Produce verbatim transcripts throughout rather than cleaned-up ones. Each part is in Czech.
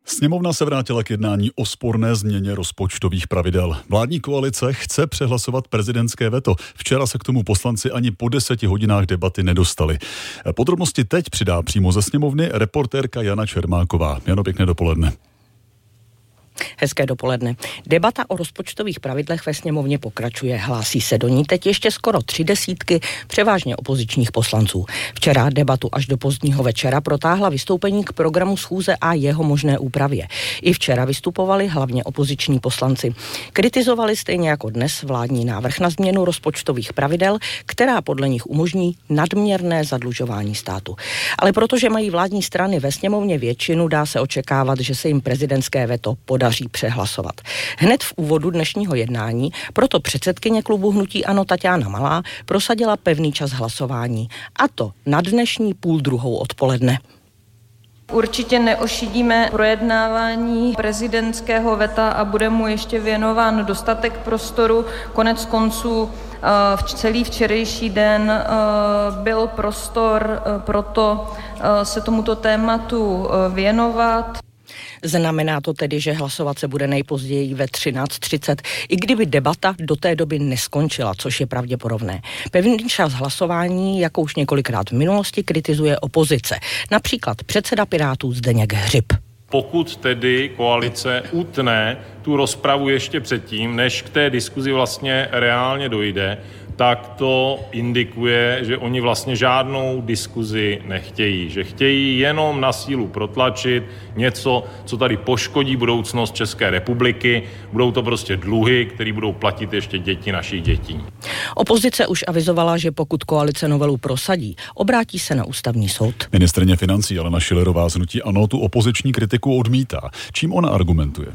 Sněmovna se vrátila k jednání o sporné změně rozpočtových pravidel. Vládní koalice chce přehlasovat prezidentské veto. Včera se k tomu poslanci ani po deseti hodinách debaty nedostali. Podrobnosti teď přidá přímo ze sněmovny reportérka Jana Čermáková. Jano, pěkné dopoledne. Hezké dopoledne. Debata o rozpočtových pravidlech ve sněmovně pokračuje. Hlásí se do ní teď ještě skoro tři desítky převážně opozičních poslanců. Včera debatu až do pozdního večera protáhla vystoupení k programu schůze a jeho možné úpravě. I včera vystupovali hlavně opoziční poslanci. Kritizovali stejně jako dnes vládní návrh na změnu rozpočtových pravidel, která podle nich umožní nadměrné zadlužování státu. Ale protože mají vládní strany ve sněmovně většinu, dá se očekávat, že se jim prezidentské veto podaří přehlasovat. Hned v úvodu dnešního jednání proto předsedkyně klubu Hnutí ANO Taťána Malá prosadila pevný čas hlasování, a to na dnešní půl druhou odpoledne. Určitě neošidíme projednávání prezidentského veta a bude mu ještě věnován dostatek prostoru. Konec konců v celý včerejší den byl prostor pro to se tomuto tématu věnovat. Znamená to tedy, že hlasovat se bude nejpozději ve třináct třicet, i kdyby debata do té doby neskončila, což je pravděpodobné. Pevný čas hlasování, jako už několikrát v minulosti, kritizuje opozice. Například předseda Pirátů Zdeněk Hřib. Pokud tedy koalice utne tu rozpravu ještě předtím, než k té diskuzi vlastně reálně dojde, tak to indikuje, že oni vlastně žádnou diskuzi nechtějí. Že chtějí jenom na sílu protlačit něco, co tady poškodí budoucnost České republiky. Budou to prostě dluhy, které budou platit ještě děti našich dětí. Opozice už avizovala, že pokud koalice novelu prosadí, obrátí se na ústavní soud. Ministryně financí Alena Schillerová z Hnutí ANO tu opoziční kritiku odmítá. Čím ona argumentuje?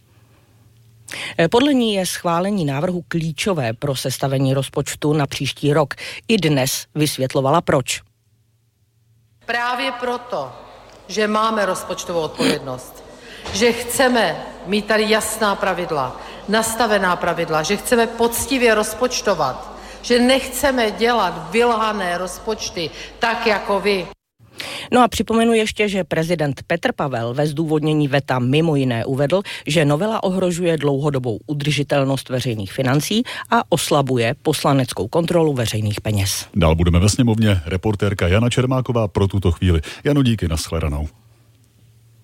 Podle ní je schválení návrhu klíčové pro sestavení rozpočtu na příští rok. I dnes vysvětlovala proč. Právě proto, že máme rozpočtovou odpovědnost, že chceme mít tady jasná pravidla, nastavená pravidla, že chceme poctivě rozpočtovat, že nechceme dělat vylhané rozpočty tak jako vy. No a připomenu ještě, že prezident Petr Pavel ve zdůvodnění veta mimo jiné uvedl, že novela ohrožuje dlouhodobou udržitelnost veřejných financí a oslabuje poslaneckou kontrolu veřejných peněz. Dál budeme ve sněmovně. Reportérka Jana Čermáková pro tuto chvíli. Jano, díky, nashledanou.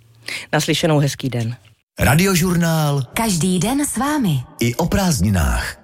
Naslyšenou, hezký den. Radiožurnál. Každý den s vámi. I o prázdninách.